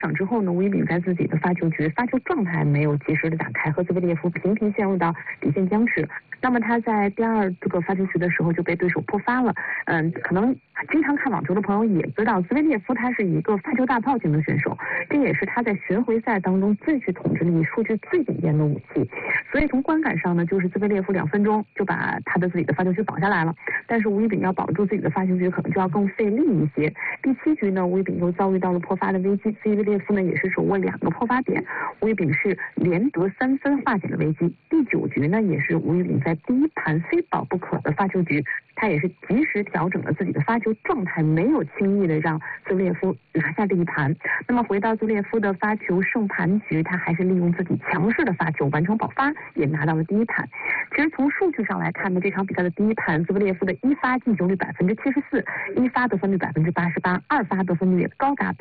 场之后呢，吴一丙在自己的发球局发球状态没有及时的打开，和兹维列夫频频陷入到底线僵持。那么他在第二这个发球局的时候就被对手破发了。可能经常看网球的朋友也知道，兹维列夫他是一个发球大炮型的选手，这也是他在巡回赛当中最具统治力、数据最顶尖的武器。所以从观感上呢，就是兹维列夫2分钟就把他的自己的发球局保下来了，但是吴一丙要保住自己的发球局可能就要更费力一些。第7局呢，吴一丙又遭遇到了破发的危机，兹维列夫呢也是手握2个破发点，吴一丙是连得3分化解了危机。第9局呢，也是吴一丙在第一盘非保不可的发球局，他也是及时调整了自己的发球状态，没有轻易的让兹维列夫拿下第一盘。那么回到兹维列夫的发球胜盘局，他还是利用自己强势的发球完成保发，也拿到了第一盘。其实从数据上来看呢，这场比赛的第一盘，兹维列夫的1发进球率74%，一发得分率88%，二发得分率也高达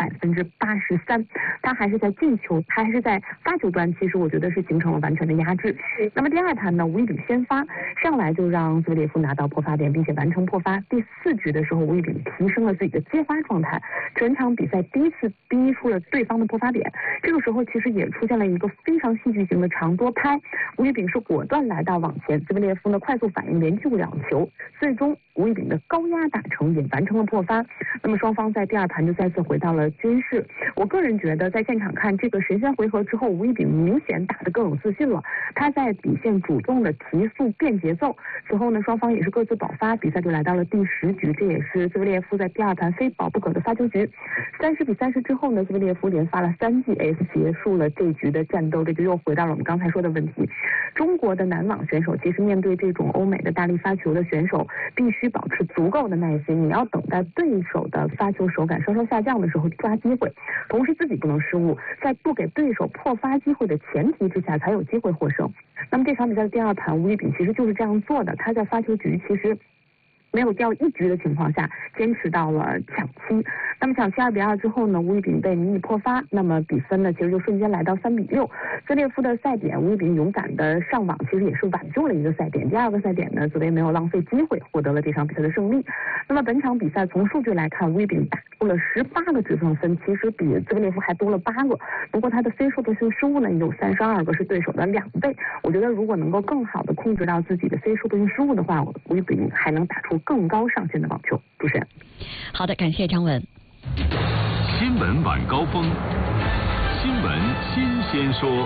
83%。他还是在进球，他还是在发球端，其实我觉得是形成了完全的压制。那么第二盘呢，吴一丙先发，上来就让兹维列夫拿到破发点，并且完成破发。第4局的时候，吴一丙提升了自己的接发状态，整场比赛第一次逼出了对方的破发点。这个时候其实也出现了一个非常戏剧性的长多拍，吴一丙是果断来到网前，兹维列夫呢快速反应连救2球，最终吴一丙的高压打成，也完成了破发。那么双方在第2盘就再次回到了均势。我个人觉得在现场看这个神仙回合之后，吴一丙明显打得更有自信了，他在底线主动的提速变节奏。此后呢，双方也是各自保发，比赛就来到了第10局，这也是兹维列夫在第2盘非保不可的发球局。30-30之后呢，兹维列夫连发了3记 ace 结束了这局的战斗。这就又回到了我们刚才说的问题，中国的男网选手其实面对这种欧美的大力发球的选手，必须保持足够的耐心，你要等待对手的发球手感稍稍下降的时候抓机会，同时自己不能失误，在不给对手破发机会的前提之下才有机会获胜。那么这场比赛的第2盘，吴一丙其实就是这样做的，他在发球局其实没有掉1局的情况下，坚持到了抢七。那么抢七2-2之后呢，吴一丙被迷你破发，那么比分呢其实就瞬间来到3-6。兹列夫的赛点，吴一丙勇敢的上网，其实也是挽救了一个赛点。第2个赛点呢，紫薇没有浪费机会，获得了这场比赛的胜利。那么本场比赛从数据来看，吴一丙打出了18个制胜分，其实比兹维列夫还多了8个。不过他的飞数的失误呢有32个，是对手的2倍。我觉得如果能够更好的控制到自己的飞数的失误的话，吴一丙还能打出更高上限的网球。主持人， 好的，感谢张文。 新闻晚高峰，新闻新鲜说。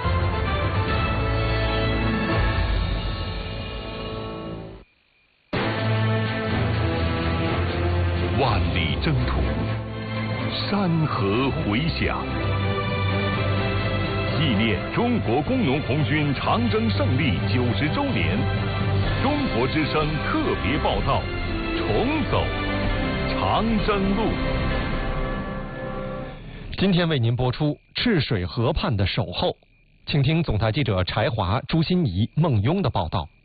万里征途，山河回响，纪念中国工农红军长征胜利90周年，中国之声特别报道，重走长征路。 今天为您播出赤水河畔的守候，请听总台记者柴华、朱欣怡、孟庸的报道。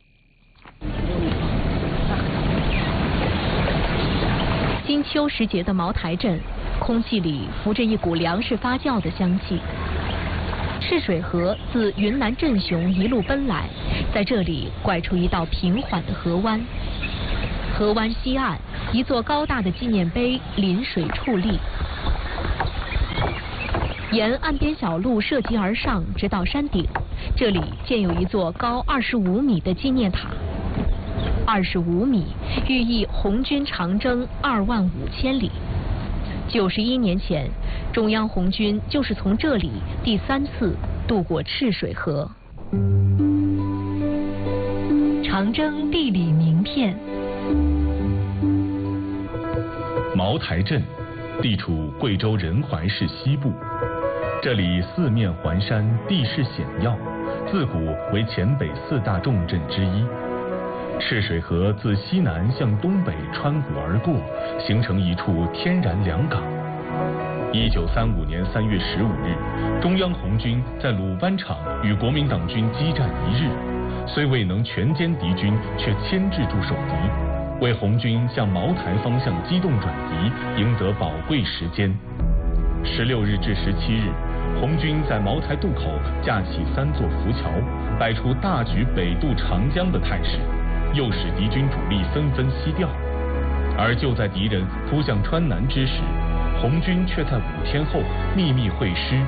金秋时节的茅台镇，空气里浮着一股粮食发酵的香气。赤水河自云南镇雄一路奔来，在这里拐出一道平缓的河湾。河湾西岸，一座高大的纪念碑临水矗立。沿岸边小路涉级而上，直到山顶，这里建有一座高25米的纪念塔。25米，寓意红军长征25000里。91年前，中央红军就是从这里第3次渡过赤水河。长征地理名片。 茅台镇地处贵州仁怀市西部，这里四面环山，地势险要，自古为黔北4大重镇之一。赤水河自西南向东北穿谷而过，形成一处天然良港。1935年3月15日，中央红军在鲁湾场与国民党军激战1日，虽未能全歼敌军，却牵制住守敌，为红军向茅台方向机动转移赢得宝贵时间。16日至17日，红军在茅台渡口架起3座浮桥，摆出大举北渡长江的态势，诱使敌军主力纷纷西调。而就在敌人扑向川南之时， 红军却在5天后秘密会师